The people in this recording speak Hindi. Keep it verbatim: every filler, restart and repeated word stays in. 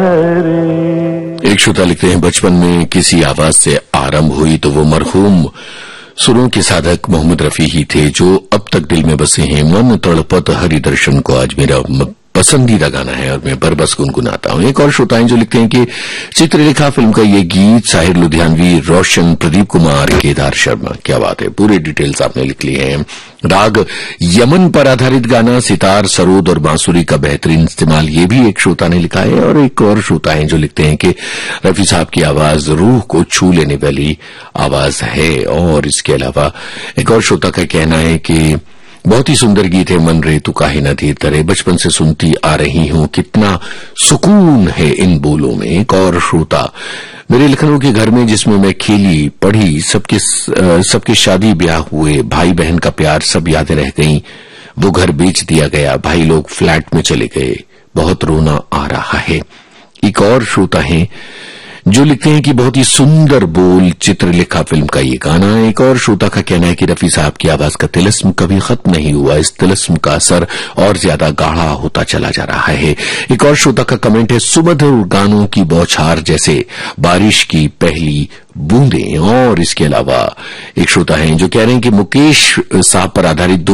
एक श्रोता लिखते हैं, बचपन में किसी आवाज से आरंभ हुई तो वो मरहूम सुरों के साधक मोहम्मद रफी ही थे, जो अब तक दिल में बसे हैं। मन तड़पत हरि दर्शन को आज मेरा पसंदीदा गाना है और मैं बरबस गुनगुनाता हूं। एक और श्रोता हैं जो लिखते हैं कि चित्रलेखा फिल्म का ये गीत साहिर लुधियानवी, रोशन, प्रदीप कुमार, केदार शर्मा, क्या बात है, पूरे डिटेल्स आपने लिख लिए हैं। राग यमन पर आधारित गाना, सितार, सरोद और बांसुरी का बेहतरीन इस्तेमाल, ये भी एक श्रोता ने लिखा है। और एक और श्रोता है जो लिखते हैं कि रफी साहब की आवाज रूह को छू लेने वाली आवाज है। और इसके अलावा एक और श्रोता का कहना है कि बहुत ही सुंदर गीत है, मन रे तू काहे ना धीर धरे, बचपन से सुनती आ रही हूं, कितना सुकून है इन बोलों में। एक और श्रोता, मेरे लखनऊ के घर में जिसमें मैं खेली पढ़ी, सबके सबके शादी ब्याह हुए, भाई बहन का प्यार, सब यादें रह गईं, वो घर बेच दिया गया, भाई लोग फ्लैट में चले गए, बहुत रोना आ रहा है। एक और श्रोता है जो लिखते हैं कि बहुत ही सुंदर बोल, चित्रलेखा फिल्म का ये गाना। एक और श्रोता का कहना है कि रफी साहब की आवाज का तिलिस्म कभी खत्म नहीं हुआ, इस तिलिस्म का असर और ज्यादा गाढ़ा होता चला जा रहा है। एक और श्रोता का कमेंट है, सुमधुर गानों की बौछार जैसे बारिश की पहली बूंदें। और इसके अलावा एक श्रोता है जो कह रहे हैं कि मुकेश साहब पर आधारित